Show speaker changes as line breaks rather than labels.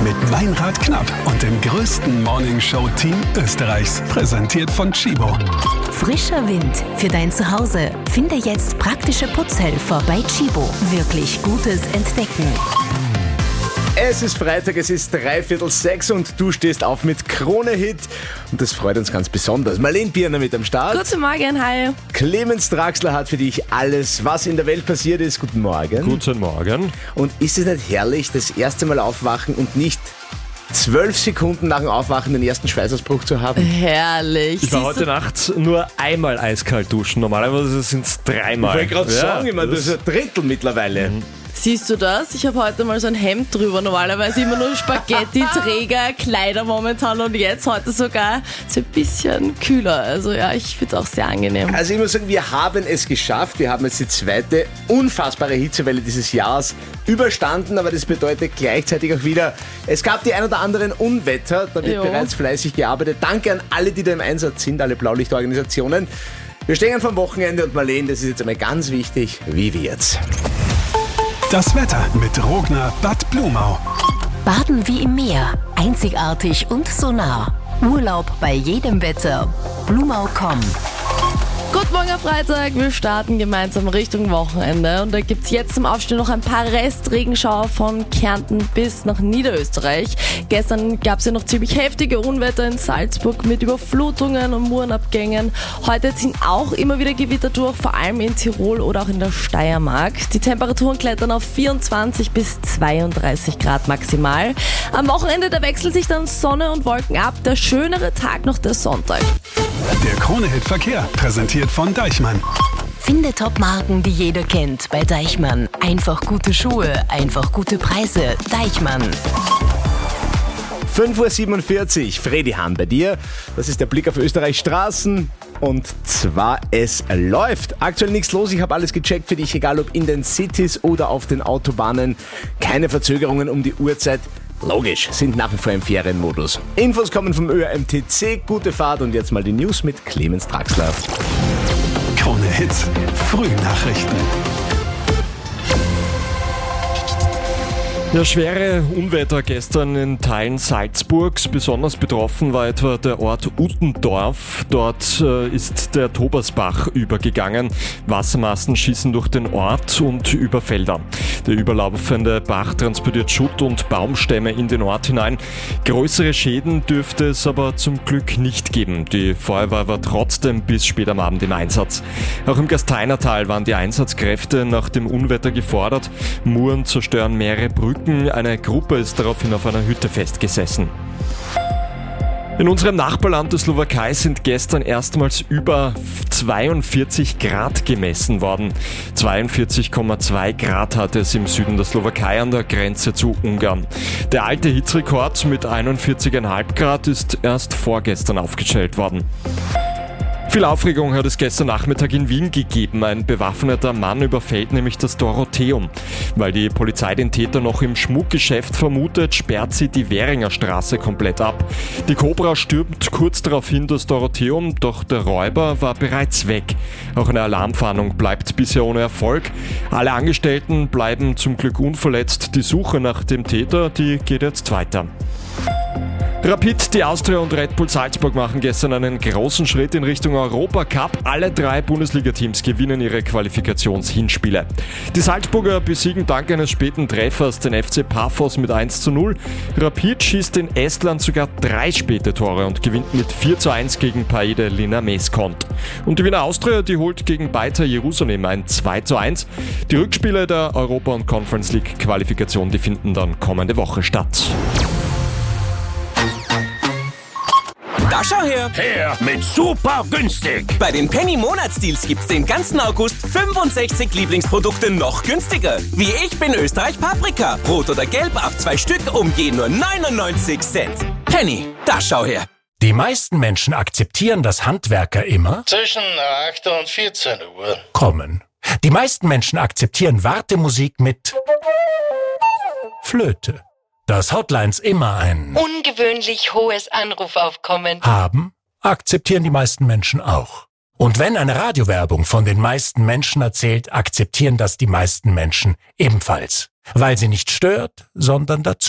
mit Meinrad Knapp und dem größten Morningshow-Team Österreichs. Präsentiert von Chibo.
Frischer Wind für dein Zuhause. Finde jetzt praktische Putzhelfer bei Chibo. Wirklich Gutes entdecken.
Es ist Freitag, es ist 5:45 und du stehst auf mit Krone-Hit. Und das freut uns ganz besonders. Marlene Bierner mit am Start.
Guten Morgen, hi.
Clemens Draxler hat für dich alles, was in der Welt passiert ist. Guten Morgen.
Guten Morgen.
Und ist es nicht herrlich, das erste Mal aufwachen und nicht 12 Sekunden nach dem Aufwachen den ersten Schweißausbruch zu haben?
Herrlich.
Ich war heute Nacht nur einmal eiskalt duschen. Normalerweise sind es dreimal.
Ich wollte gerade sagen, ich meine, das ist ein Drittel mittlerweile.
Siehst du das? Ich habe heute mal so ein Hemd drüber. Normalerweise immer nur Spaghetti-Träger, Kleider momentan und jetzt heute sogar so ein bisschen kühler. Also ja, ich finde es auch sehr angenehm.
Also ich muss sagen, wir haben es geschafft. Wir haben jetzt die zweite unfassbare Hitzewelle dieses Jahres überstanden, aber das bedeutet gleichzeitig auch wieder, es gab die ein oder anderen Unwetter. Da wird bereits fleißig gearbeitet. Danke an alle, die da im Einsatz sind, alle Blaulichtorganisationen. Wir stehen vom Wochenende und Marlene, das ist jetzt einmal ganz wichtig, wie wird's?
Das Wetter mit Rogner Bad Blumau.
Baden wie im Meer. Einzigartig und so nah. Urlaub bei jedem Wetter. Blumau.com.
Guten Morgen am Freitag, wir starten gemeinsam Richtung Wochenende und da gibt es jetzt zum Aufstehen noch ein paar Restregenschauer von Kärnten bis nach Niederösterreich. Gestern gab es ja noch ziemlich heftige Unwetter in Salzburg mit Überflutungen und Murenabgängen. Heute ziehen auch immer wieder Gewitter durch, vor allem in Tirol oder auch in der Steiermark. Die Temperaturen klettern auf 24 bis 32 Grad maximal. Am Wochenende, da wechselt sich dann Sonne und Wolken ab. Der schönere Tag noch der Sonntag.
Der Krone-Hit Verkehr, präsentiert von Deichmann.
Finde Top-Marken, die jeder kennt bei Deichmann. Einfach gute Schuhe, einfach gute Preise. Deichmann.
5:47 Uhr, Fredi Hahn bei dir. Das ist der Blick auf Österreichs Straßen. Und zwar, es läuft. Aktuell nichts los, ich habe alles gecheckt für dich, egal ob in den Cities oder auf den Autobahnen. Keine Verzögerungen um die Uhrzeit. Logisch, sind nach wie vor im Ferienmodus. Infos kommen vom ÖMTC, gute Fahrt und jetzt mal die News mit Clemens Draxler.
Krone Hits, Frühnachrichten.
Ja, schwere Unwetter gestern in Teilen Salzburgs. Besonders betroffen war etwa der Ort Uttendorf. Dort ist der Tobersbach übergegangen. Wassermassen schießen durch den Ort und über Felder. Der überlaufende Bach transportiert Schutt und Baumstämme in den Ort hinein. Größere Schäden dürfte es aber zum Glück nicht geben. Die Feuerwehr war trotzdem bis spät am Abend im Einsatz. Auch im Gasteinertal waren die Einsatzkräfte nach dem Unwetter gefordert. Muren zerstören mehrere Brücken. Eine Gruppe ist daraufhin auf einer Hütte festgesessen. In unserem Nachbarland der Slowakei sind gestern erstmals über 42 Grad gemessen worden. 42,2 Grad hatte es im Süden der Slowakei an der Grenze zu Ungarn. Der alte Hitzerekord mit 41,5 Grad ist erst vorgestern aufgestellt worden. Viel Aufregung hat es gestern Nachmittag in Wien gegeben. Ein bewaffneter Mann überfällt nämlich das Dorotheum. Weil die Polizei den Täter noch im Schmuckgeschäft vermutet, sperrt sie die Währinger Straße komplett ab. Die Cobra stürmt kurz daraufhin das Dorotheum, doch der Räuber war bereits weg. Auch eine Alarmfahndung bleibt bisher ohne Erfolg. Alle Angestellten bleiben zum Glück unverletzt. Die Suche nach dem Täter, die geht jetzt weiter. Rapid, die Austria und Red Bull Salzburg machen gestern einen großen Schritt in Richtung Europacup. Alle 3 Bundesliga-Teams gewinnen ihre Qualifikationshinspiele. Die Salzburger besiegen dank eines späten Treffers den FC Paphos mit 1:0. Rapid schießt in Estland sogar 3 späte Tore und gewinnt mit 4:1 gegen Paide Linameskont. Und die Wiener Austria, die holt gegen Beitar Jerusalem ein 2:1. Die Rückspiele der Europa- und Conference League Qualifikation, die finden dann kommende Woche statt.
Da schau her!
Her mit super günstig!
Bei den Penny Monatsdeals gibt's den ganzen August 65 Lieblingsprodukte noch günstiger. Wie ich bin Österreich Paprika. Rot oder gelb ab 2 Stück um je nur 99 Cent. Penny, da schau her!
Die meisten Menschen akzeptieren, dass Handwerker immer
zwischen 8 und 14 Uhr
kommen. Die meisten Menschen akzeptieren Wartemusik mit Flöte. Dass Hotlines immer ein
ungewöhnlich hohes Anrufaufkommen
haben, akzeptieren die meisten Menschen auch. Und wenn eine Radiowerbung von den meisten Menschen erzählt, akzeptieren das die meisten Menschen ebenfalls. Weil sie nicht stört, sondern dazu